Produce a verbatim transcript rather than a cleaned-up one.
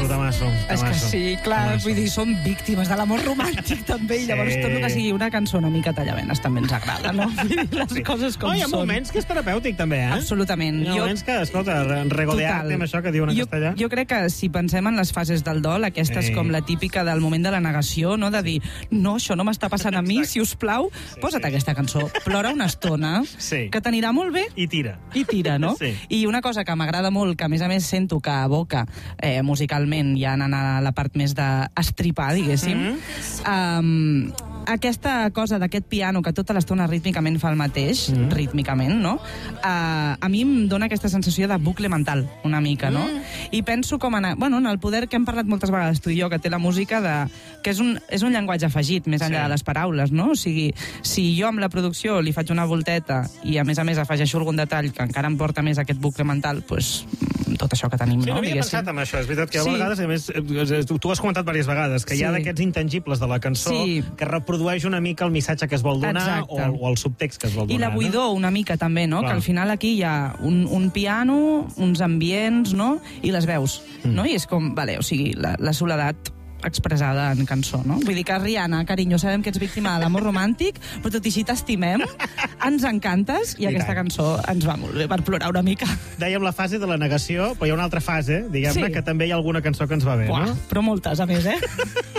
Tamasso, tamasso. És que sí, clar, tamasso. vull dir, som víctimes de l'amor romàntic també, i llavors Sí. tot el que sigui una cançó una mica tallavenes també ens agrada, no? Vull dir, les Sí. coses com oh, hi ha són. moments que és terapèutic, també, eh? Absolutament. Hi ha Jo- moments que, escolta, regodear-te amb això que diuen en jo, castellà. jo crec que si pensem en les fases del dol, aquesta és Sí. com la típica del moment de la negació, no? De dir, no, això no m'està passant a mi, si us plau, posa't sí. aquesta cançó, plora una estona, Sí. que t'anirà molt bé, I tira. i tira, no? Sí. I una cosa que m'agrada molt, que a més a més sento que aboca eh, musicalment, ja anant a la part més d'estripar, diguéssim, Mm-hmm. um, aquesta cosa d'aquest piano que tota l'estona rítmicament fa el mateix, Mm. rítmicament, no? Uh, a mi em dona aquesta sensació de bucle mental, una mica, no? Mm. I penso com en, bueno, en el poder que hem parlat moltes vegades tu i jo, que té la música, de, que és un, és un llenguatge afegit, més enllà Sí. de les paraules, no? O sigui, si jo amb la producció li faig una volteta i a més a més afegeixo algun detall que encara em porta més a aquest bucle mental, doncs tot això que tenim, Sí, no no? havia Diguéssim. pensat en això. És veritat que a Sí. vegades, a més, eh, tu, tu ho has comentat diverses vegades, que hi ha Sí. d'aquests intangibles de la cançó Sí. que reprodueix una mica el missatge que es vol donar o, Exacte. o el subtext que es vol I donar. la buidor una mica també, no? Clar. Que al final aquí hi ha un, un piano, uns ambients, no? I les veus, Mm. no? I és com, vale, o sigui, la, la soledat expressada en cançó, no? Vull dir que, Rihanna, carinyo, sabem que ets víctima de l'amor romàntic, però tot i així t'estimem, ens encantes, i, I aquesta tant. cançó ens va molt bé per plorar una mica. Dèiem la fase de la negació, però hi ha una altra fase, diguem-ne, Sí. que també hi ha alguna cançó que ens va bé, Buah, no? però moltes, a més, eh?